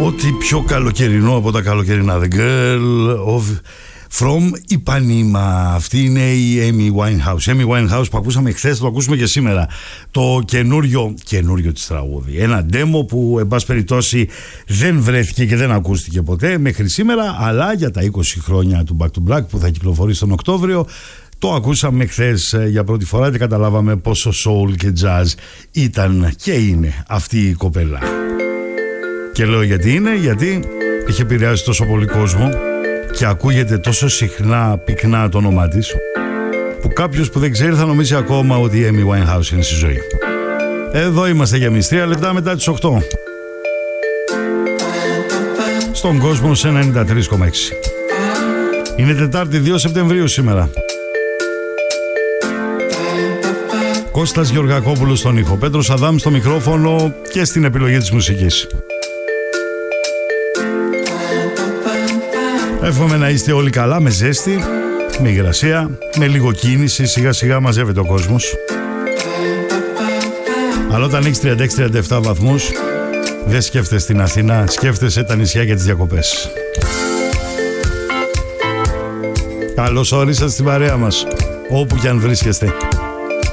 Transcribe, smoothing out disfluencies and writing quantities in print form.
Ό,τι πιο καλοκαιρινό από τα καλοκαιρινά. The Girl from Ipanema. Αυτή είναι η Amy Winehouse. Amy Winehouse που ακούσαμε χθες, το ακούσουμε και σήμερα. Το καινούριο της τραγούδι. Ένα demo που εν πάση περιπτώσει δεν βρέθηκε και δεν ακούστηκε ποτέ μέχρι σήμερα, αλλά για τα 20 χρόνια του Back to Black που θα κυκλοφορήσει τον Οκτώβριο, το ακούσαμε χθες για πρώτη φορά και καταλάβαμε πόσο soul και jazz ήταν και είναι αυτή η κοπέλα. Και λέω γιατί έχει επηρεάσει τόσο πολύ κόσμο και ακούγεται τόσο συχνά πυκνά το όνομά της, που κάποιος που δεν ξέρει θα νομίζει ακόμα ότι η Amy Winehouse είναι στη ζωή. Εδώ είμαστε για εμείς 3 λεπτά μετά τις 8. Στον κόσμο σε 93,6. Είναι Τετάρτη 2 Σεπτεμβρίου σήμερα. Κώστας Γεωργακόπουλος στον ήχο, Πέτρος Αδάμ στο μικρόφωνο και στην επιλογή της μουσικής. Εύχομαι να είστε όλοι καλά, με ζέστη, με υγρασία, με λίγο κίνηση, σιγά σιγά μαζεύεται ο κόσμος. Αλλά όταν έχεις 36-37 βαθμούς, δεν σκέφτεσαι την Αθήνα, σκέφτεσαι τα νησιά και τις διακοπές. Καλώς όρισατε στην παρέα μας, όπου κι αν βρίσκεστε.